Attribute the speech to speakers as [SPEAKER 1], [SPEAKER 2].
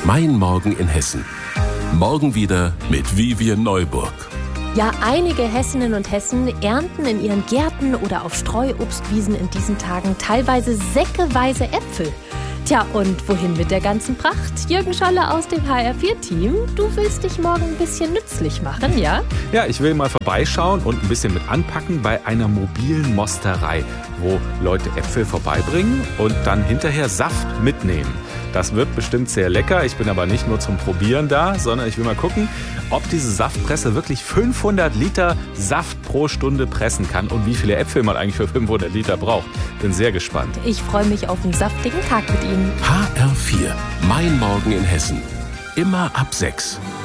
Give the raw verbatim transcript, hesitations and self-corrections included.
[SPEAKER 1] Mein Morgen in Hessen. Morgen wieder mit Vivian Neuburg.
[SPEAKER 2] Ja, einige Hessinnen und Hessen ernten in ihren Gärten oder auf Streuobstwiesen in diesen Tagen teilweise säckeweise Äpfel. Tja, und wohin mit der ganzen Pracht? Jürgen Scholle aus dem H R vier Team. Du willst dich morgen ein bisschen nützlich machen, ja?
[SPEAKER 3] Ja, ich will mal vorbeischauen und ein bisschen mit anpacken bei einer mobilen Mosterei, wo Leute Äpfel vorbeibringen und dann hinterher Saft mitnehmen. Das wird bestimmt sehr lecker. Ich bin aber nicht nur zum Probieren da, sondern ich will mal gucken, ob diese Saftpresse wirklich fünfhundert Liter Saft pro Stunde pressen kann und wie viele Äpfel man eigentlich für fünfhundert Liter braucht. Bin sehr gespannt.
[SPEAKER 2] Ich freue mich auf einen saftigen Tag mit Ihnen.
[SPEAKER 1] H R vier. Mein Morgen in Hessen. Immer ab sechs.